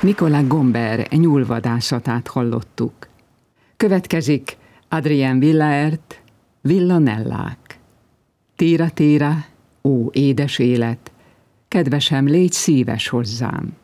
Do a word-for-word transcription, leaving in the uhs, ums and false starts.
Nicolas Gomber nyúlvadászatát hallottuk. Következik Adrien Villaert, Villanellák. Tíra, tíra, ó, édes élet, kedvesem, légy szíves hozzám.